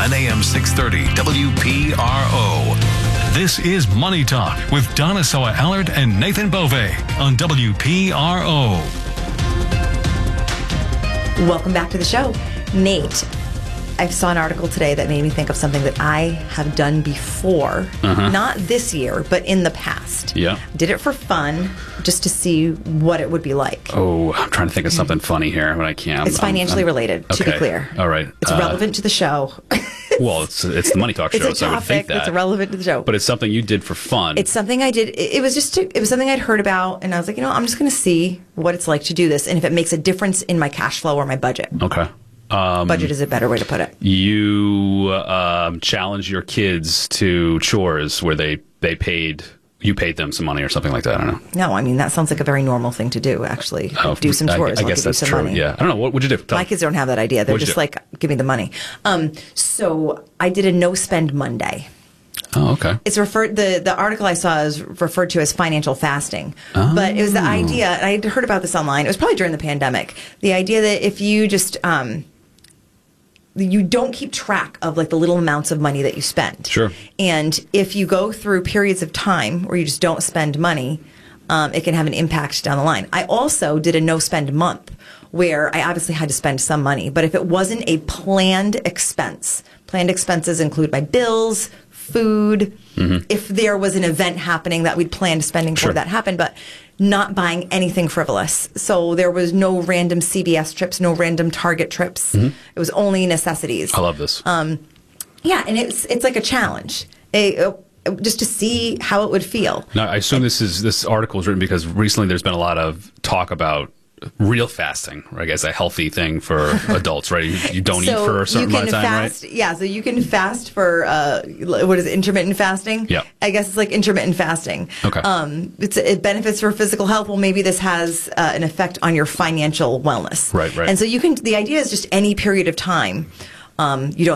and AM 630 WPRO. This is Money Talk with Donna Soa Allard and Nathan Bove on WPRO. Welcome back to the show. Nate, I saw an article today that made me think of something that I have done before. Not this year, but in the past. Yeah. Did it for fun, just to see what it would be like. Oh, I'm trying to think of something funny here, but I can't. It's financially related, to be okay. clear. All right. It's relevant to the show. Well, it's the Money Talk show, It's a so I would think topic that. that's relevant to the show. But it's something you did for fun. It's something I did. It was something I'd heard about, and I was like, I'm just going to see what it's like to do this, and if it makes a difference in my cash flow or my budget. Okay. Budget is a better way to put it. You challenge your kids to chores where you paid them some money or something like that. I don't know. No, I mean, that sounds like a very normal thing to do, actually. Do some chores. I guess that's true. Money. Yeah. I don't know. What would you do? My kids don't have that idea. They're What'd you just do? like, give me the money. So I did a no-spend Monday. Oh, okay. It's the article I saw is referred to as financial fasting. But it was the idea, and I had heard about this online. It was probably during the pandemic. The idea that if you just you don't keep track of like the little amounts of money that you spend. Sure. And if you go through periods of time where you just don't spend money, it can have an impact down the line. I also did a no-spend month where I obviously had to spend some money, but if it wasn't a planned expenses include my bills, food, if there was an event happening that we'd planned spending for, that happened, but not buying anything frivolous. So there was no random CVS trips, no random Target trips. It was only necessities. I love this. Yeah, and it's like a challenge, just to see how it would feel. Now, I assume this article is written because recently there's been a lot of talk about real fasting, I guess a healthy thing for adults, right? You don't eat for a certain amount of time, right? Yeah, so you can fast for, what is it, intermittent fasting? Yeah. I guess it's like intermittent fasting. Okay. It benefits for physical health. Well, maybe this has an effect on your financial wellness. Right. And so the idea is just any period of time, you don't